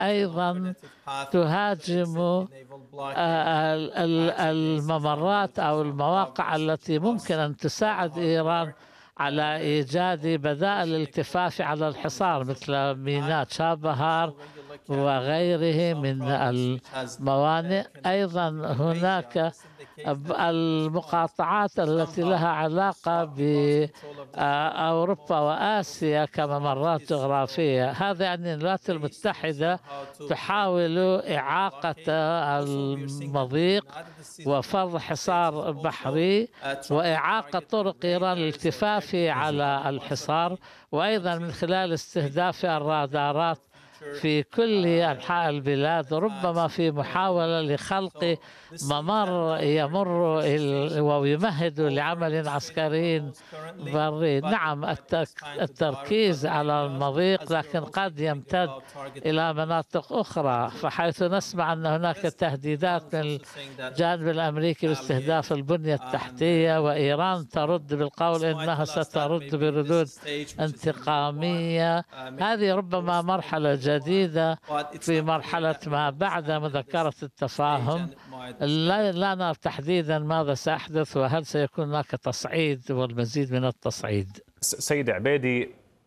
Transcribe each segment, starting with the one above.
أيضا تهاجم الممرات أو المواقع التي ممكن أن تساعد إيران على إيجاد بدائل الالتفاف على الحصار مثل ميناء تشابهار وغيره من الموانئ. أيضا هناك المقاطعات التي لها علاقة بأوروبا وآسيا كممرات جغرافية. هذا يعني الولايات المتحدة تحاول إعاقة المضيق وفرض حصار بحري وإعاقة طرق إيران للالتفاف على الحصار، وأيضا من خلال استهداف الرادارات في كل أنحاء البلاد، ربما في محاولة لخلق ممر يمر ويمهد لعمل عسكري بري. نعم، التركيز على المضيق لكن قد يمتد إلى مناطق أخرى، فحيث نسمع أن هناك تهديدات من الجانب الأمريكي باستهداف البنية التحتية، وإيران ترد بالقول إنها سترد بردود انتقامية. هذه ربما مرحلة جديدة في مرحلة ما بعد مذكرة التفاهم. لا نعرف تحديدا ماذا سيحدث وهل سيكون هناك تصعيد والمزيد من التصعيد. سيد عبيدي،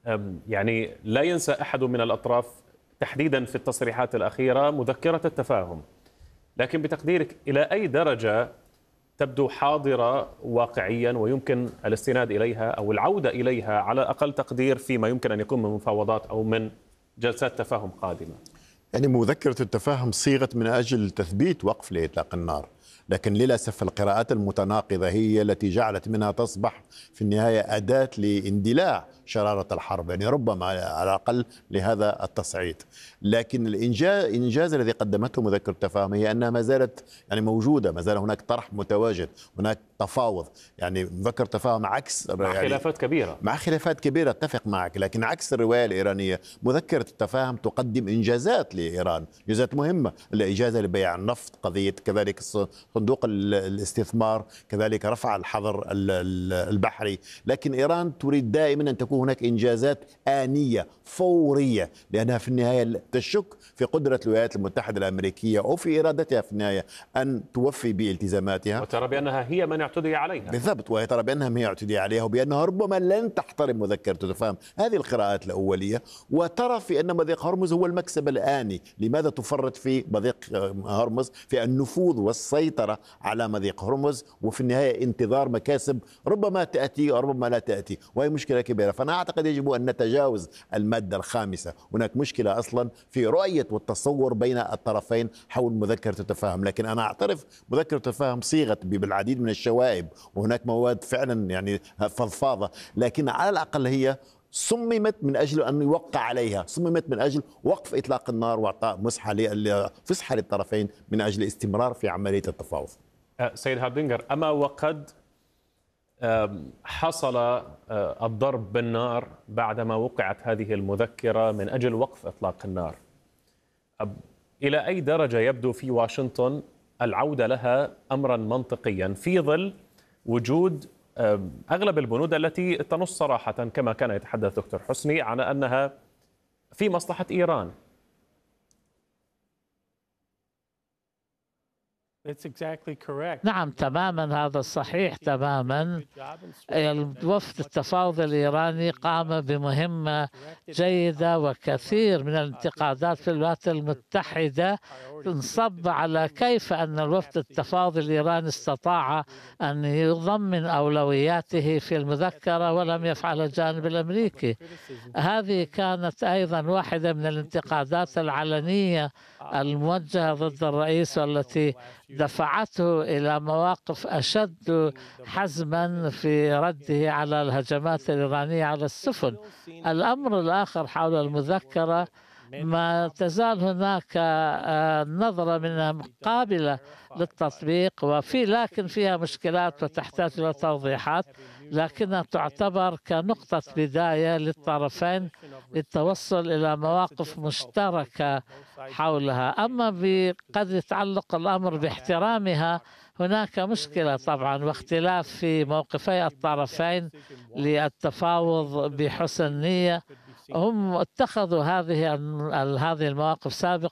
يعني لا ينسى أحد من الأطراف تحديدا في التصريحات الأخيرة مذكرة التفاهم، لكن بتقديرك إلى أي درجة تبدو حاضرة واقعيا ويمكن الاستناد إليها أو العودة إليها على أقل تقدير فيما يمكن أن يكون من مفاوضات أو من جلسات تفاهم قادمة؟ يعني مذكرة التفاهم صيغت من أجل تثبيت وقف لإطلاق النار، لكن للأسف القراءات المتناقضة هي التي جعلت منها تصبح في النهاية أداة لاندلاع شرارة الحرب، يعني ربما على الأقل لهذا التصعيد. لكن الإنجاز الذي قدمته مذكرة التفاهم هي أنها ما زالت يعني موجودة، ما زال هناك طرح متواجد، هناك تفاوض. يعني مذكرة التفاهم عكس مع خلافات كبيرة، مع خلافات كبيرة، اتفق معك، لكن عكس الرواية الإيرانية مذكرة التفاهم تقدم إنجازات لإيران، إنجازات مهمة، الإجازة لبيع النفط، قضية كذلك صندوق الاستثمار، كذلك رفع الحظر البحري. لكن إيران تريد دائما أن تكون هناك إنجازات آنية فورية، لأنها في النهاية تشك في قدرة الولايات المتحدة الأمريكية أو في إرادتها في النهاية أن توفي بالتزاماتها، وترى بأنها هي من اعتدي عليها. بالضبط، وهي ترى بأنها هي اعتدي عليها وبأنها ربما لن تحترم مذكرة التفاهم. هذه القراءات الأولية. وترى في أن مضيق هرمز هو المكسب الآني. لماذا تفرط في مضيق هرمز؟ في النفوذ والسيطرة على مضيق هرمز، وفي النهاية انتظار مكاسب ربما تأتي وربما لا تأتي، وهي مشكلة كبيرة. فأنا أعتقد يجب أن نتجاوز المادة الخامسة. هناك مشكلة أصلا في رؤية والتصور بين الطرفين حول مذكرة التفاهم. لكن أنا أعترف مذكرة التفاهم صيغت بالعديد من الشوائب، وهناك مواد فعلا يعني فضفاضة، لكن على الأقل هي صممت من أجل أن يوقع عليها، صممت من أجل وقف إطلاق النار وإعطاء فسحة للطرفين من أجل الاستمرار في عملية التفاوض. سيد هاردينجر، أما وقد حصل الضرب بالنار بعدما وقعت هذه المذكرة من أجل وقف إطلاق النار، إلى أي درجة يبدو في واشنطن العودة لها أمرا منطقيا في ظل وجود أغلب البنود التي تنص صراحة كما كان يتحدث دكتور حسني عن أنها في مصلحة إيران؟ نعم تماما، هذا صحيح تماما. الوفد التفاوض الإيراني قام بمهمة جيدة، وكثير من الانتقادات في الولايات المتحدة تنصب على كيف أن الوفد التفاوض الإيراني استطاع أن يضمن أولوياته في المذكرة ولم يفعل الجانب الأمريكي. هذه كانت أيضا واحدة من الانتقادات العلنية الموجهة ضد الرئيس، والتي دفعته إلى مواقف أشد حزما في رده على الهجمات الإيرانية على السفن. الأمر الآخر حول المذكرة، ما تزال هناك نظرة منها قابلة للتطبيق لكن فيها مشكلات وتحتاج إلى توضيحات، لكنها تعتبر كنقطة بداية للطرفين للتوصل إلى مواقف مشتركة حولها. أما قد يتعلق الأمر باحترامها، هناك مشكلة طبعا واختلاف في موقفي الطرفين للتفاوض بحسن نية. هم اتخذوا هذه المواقف سابقا